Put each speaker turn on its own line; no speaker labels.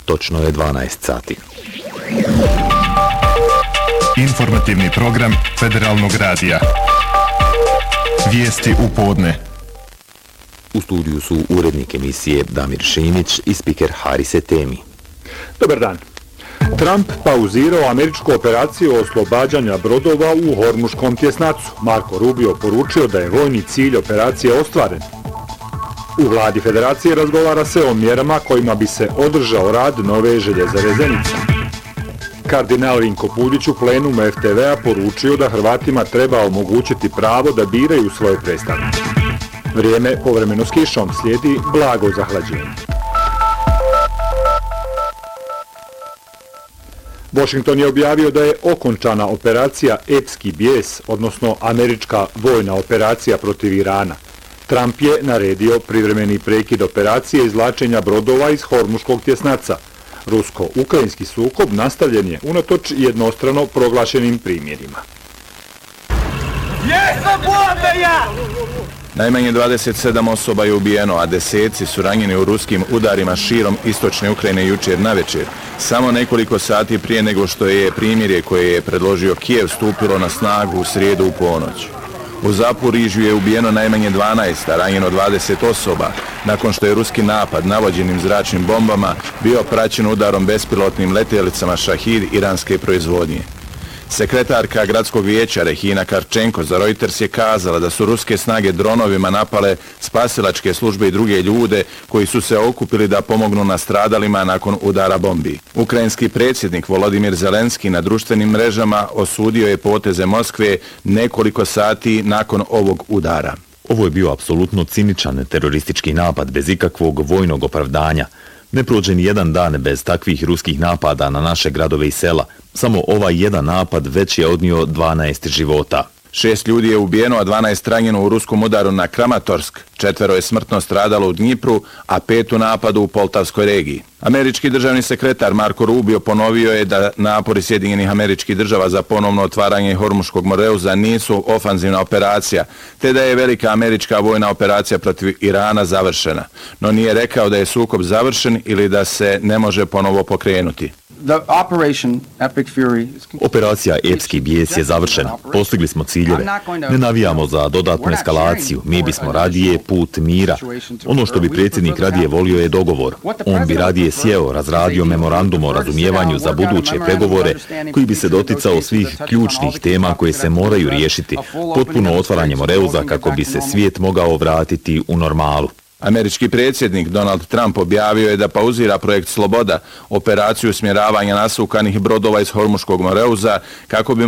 Točno je 12 sati.
Informativni program Federalnog radija. Vijesti u podne.
U studiju su urednik emisije Damir Šimić i spiker Harise Temi.
Dobar dan. Trump pauzirao američku operaciju oslobađanja brodova u Hormuškom tjesnacu. Marko Rubio poručio da je vojni cilj operacije ostvaren. U vladi federacije razgovara se o mjerama kojima bi se održao rad nove željezare Zenica. Kardinal Vinko Puljić u plenumu FTV-a poručio da Hrvatima treba omogućiti pravo da biraju svoje predstavnike. Vrijeme povremeno s kišom, slijedi blago zahlađenje. Washington je objavio da je okončana operacija Epski bijes, odnosno američka vojna operacija protiv Irana. Trump je naredio privremeni prekid operacije izvlačenja brodova iz Hormuškog tjesnaca. Rusko-ukrajinski sukob nastavljen je unatoč jednostrano proglašenim primjerima.
Najmanje 27 osoba je ubijeno, a deseci su ranjeni u ruskim udarima širom istočne Ukrajine jučer navečer, samo nekoliko sati prije nego što je primirje koje je predložio Kijev stupilo na snagu u srijedu u ponoć. U Zaporižju je ubijeno najmanje 12, a ranjeno 20 osoba, nakon što je ruski napad navođenim zračnim bombama bio praćen udarom bespilotnim letjelicama Šahid iranske proizvodnje. Sekretarka gradskog vijeća Rehina Karčenko za Reuters je kazala da su ruske snage dronovima napale spasilačke službe i druge ljude koji su se okupili da pomognu nastradalima nakon udara bombi. Ukrajinski predsjednik Volodimir Zelenski na društvenim mrežama osudio je poteze Moskve nekoliko sati nakon ovog udara.
Ovo je bio apsolutno ciničan teroristički napad bez ikakvog vojnog opravdanja. Ne prođe ni jedan dan bez takvih ruskih napada na naše gradove i sela. Samo ovaj jedan napad već je odnio 12 života.
6 ljudi je ubijeno, a 12 ranjeno u ruskom udaru na Kramatorsk, 4 je smrtno stradalo u Dnjipru, a 5 u napadu u Poltavskoj regiji. Američki državni sekretar Marko Rubio ponovio je da napori Sjedinjenih Američkih Država za ponovno otvaranje Hormuškog moreuza nisu ofanzivna operacija, te da je velika američka vojna operacija protiv Irana završena, no nije rekao da je sukob završen ili da se ne može ponovo pokrenuti.
Operacija Epski bijes je završena. Postigli smo ciljeve. Ne navijamo za dodatnu eskalaciju. Mi bismo radije put mira. Ono što bi predsjednik radije volio je dogovor. On bi radije sjeo, razradio memorandum o razumijevanju za buduće pregovore koji bi se doticao svih ključnih tema koje se moraju riješiti. Potpuno otvaranje moreuza kako bi se svijet mogao vratiti u normalu.
Američki predsjednik Donald Trump objavio je da pauzira projekt Sloboda, operaciju usmjeravanja nasukanih brodova iz Hormuškog moreuza kako bi